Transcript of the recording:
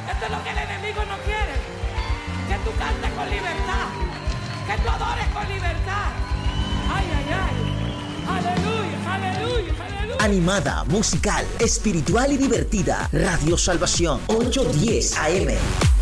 Esto es lo que el enemigo no quiere. Que tú cantes con libertad. Que tú adores con libertad. Ay, ay, ay. Aleluya, aleluya, aleluya. Animada, musical, espiritual y divertida. Radio Salvación 810 AM.